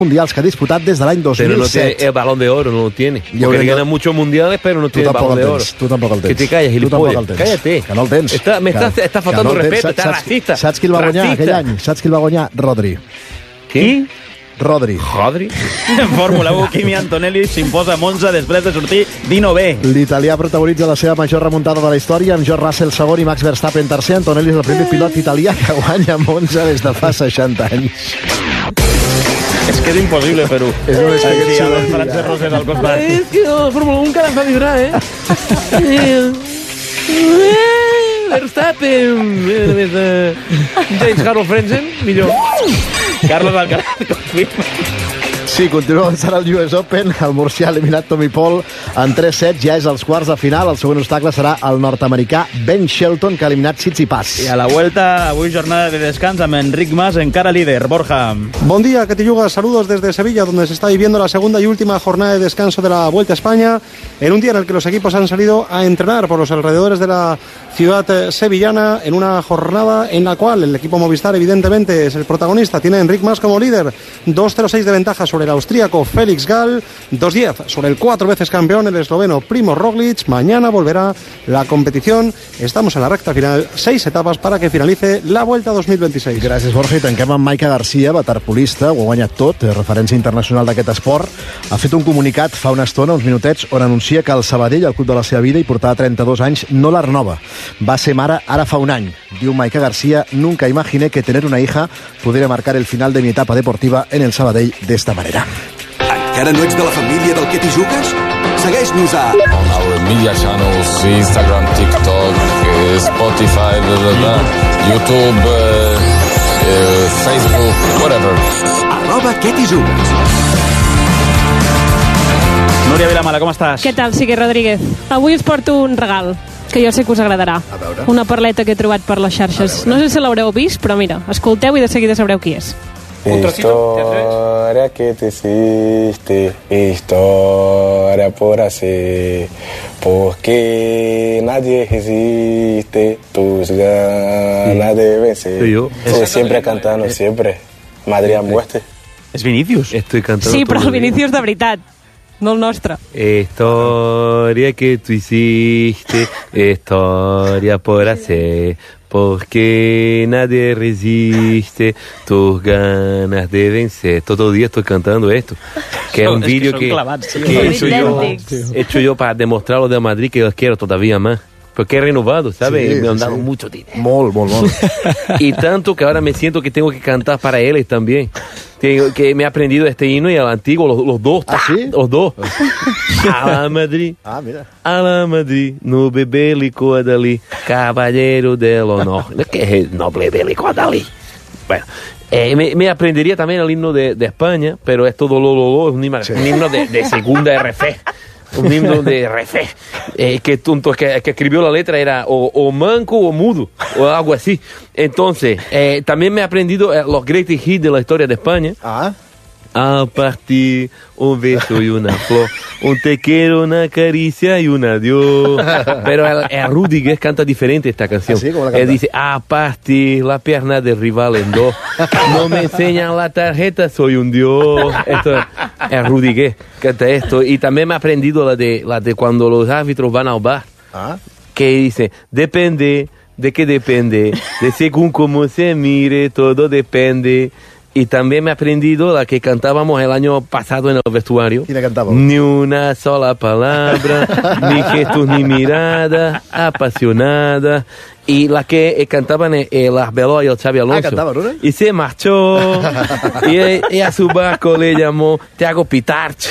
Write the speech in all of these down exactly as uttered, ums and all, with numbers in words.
mundials que ha disputat des de l'any dos mil set. Pero no tiene el balón de oro, no lo tiene. Porque le ganan muchos mundiales, pero no tiene el balón de oro. Tu tampoc el tens. Que te calles, gilipollas. Cállate. Que no el tens. Está, me que, está, está faltando respeto, está racista. Saps qui el va guanyar aquell any? Saps qui el va guanyar? Rodri. Qui? Rodri. Rodri? En Fórmula u, Kimi Antonelli s'imposa a Monza després de sortir dinovè. L'italià protagonitza la seva major remuntada de la història, amb George Russell segon i Max Verstappen tercer. Antonelli és el primer pilot italià que guanya Monza des de fa seixanta anys. És que és impossible, Perú. És una sí, amb el Francesc Rosés al costat. És que la Fórmula u encara em fa vibrar, eh? Verstappen. James Harold Frenzen, millor. Carlos Alcaraz confirma. Sí, continua avançant el U S Open. El murcià ha eliminat Tommy Paul en tres sets. Ja és als quarts de final. El següent obstacle serà el nord-americà Ben Shelton, que ha eliminat Tsitsipas. I a la vuelta, avui jornada de descans amb Enric Mas, encara líder. Borja. Buen día, Catillugas. Saludos desde Sevilla, donde se está viviendo la segunda y última jornada de descanso de la Vuelta a España, en un día en el que los equipos han salido a entrenar por los alrededores de la ciudad sevillana, en una jornada en la cual el equipo Movistar evidentemente es el protagonista. Tiene a Enric Mas como líder, dos cero seis de ventaja sobre el austríaco Félix Gall, dos diez sobre el cuatro veces campeón, el esloveno Primo Roglic. Mañana volverá la competición. Estamos en la recta final, seis etapas para que finalice la Vuelta dos mil veintiséis. Gràcies, Borja. I tanquem amb Maica Garcia, waterpolista, ho ha guanyat tot, referència internacional d'aquest esport. Ha fet un comunicat fa una estona, uns minutets, on anuncia que el Sabadell, el club de la seva vida, i portava trenta-dos anys, no la renova. Va ser mare ara fa un any. Diu Maica Garcia: nunca imaginé que tener una hija pudiera marcar el final de mi etapa deportiva en el Sabadell de esta manera. Encara no ets de la família del que t'hi jugues? Segueix-nos a... On our media channels, Instagram, TikTok, uh, Spotify, blah, blah, blah, YouTube, uh, uh, Facebook, whatever. Arroba que t'hi jugues. Núria Vilamala, com estàs? Què tal, Sique Rodríguez? Avui us porto un regal que jo sé que us agradarà. Una perleta que he trobat per les xarxes. No sé si l'haureu vist, però mira, escolteu i de seguida sabreu qui és. Historia que te hiciste, historia por hacer, porque nadie resiste tus ganas de vencer. Estoy siempre cantando, siempre. Madrid a muerte. És Vinícius. Estoy cantando. Sí, però el Vinícius de veritat, no el nostre. Historia que tú hiciste, historia por hacer, porque nadie resiste tus ganas de vencer. Todo el día estoy cantando esto, que es un vídeo que, que, que he hecho yo, he hecho yo para demostrar a los de Madrid que los quiero todavía más. Porque he renovado, ¿sabes? Sí, me han dado sí. mucho dinero. Molt, molt, molt. Y tanto que ahora me siento que tengo que cantar para ellos también. Tengo, que me he aprendido este himno y al antiguo, los, los dos. ¿Ah, sí? Los dos. A la Madrid. Ah, mira. A la Madrid, noble bélico Adalí, caballero del honor. ¿Qué es el noble bélico Adalí? Bueno. Eh, me, me aprendería también el himno de, de España, pero es todo lo, lo, lo, es un himno, sí. un himno de, de segunda R F. Un himno de Refé, eh, que, tonto, que, que escribió la letra era o, o manco o mudo, o algo así. Entonces, eh, también me he aprendido eh, los greatest hits de la historia de España. Ah. A partir un beso y una flor, un te quiero, una caricia y un adiós. Pero el, el Rudiger canta diferente esta canción. ¿Así? ¿Cómo la canta? Él dice, a partir la pierna del rival en dos. No me enseñan la tarjeta, soy un dios. Esto es el Rudiger, canta esto. Y también me he aprendido la de, la de cuando los árbitros van al bar. Ah. Que dice, depende, ¿de qué depende? De según cómo se mire, todo depende. Y también me he aprendido la que cantábamos el año pasado en el vestuario. ¿Quién la cantaba? Ni una sola palabra, ni gestos ni miradas, apasionada. Y la que eh, cantaban eh, el Arbeloa y el Xavi Alonso. Ah, cantaban, ¿no? Y se marchó. y, y a su barco le llamó Thiago Pitarch.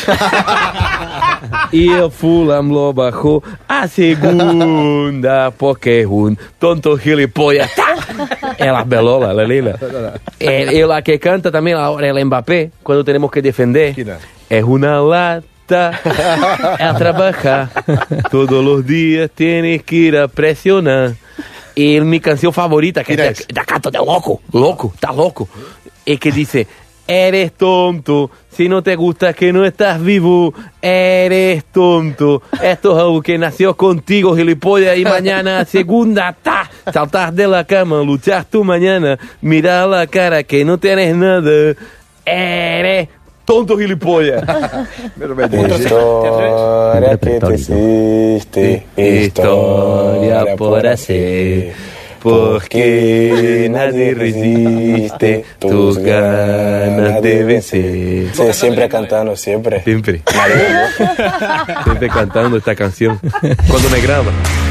Y el Fulham lo bajó a segunda porque es un tonto gilipollas. El Arbeloa, la lila. Eh, y la que canta también ahora el Mbappé, cuando tenemos que defender. ¿Quién es? Es una lata a trabajar. Todos los días tienes que ir a presionar. Y mi canción favorita, que es de Cato de Loco, loco, está loco, es que dice, eres tonto, si no te gusta que no estás vivo, eres tonto, esto es algo que nació contigo, gilipollas, y mañana segunda, ta, saltar de la cama, luchar tu mañana, mirar la cara que no tienes nada, eres tonto gilipollas. Historia que te hiciste, historia por hacer, porque nadie resiste tus ganas de vencer. Sí, siempre cantando, siempre. Siempre. Siempre cantando esta canción. Cuando me graba.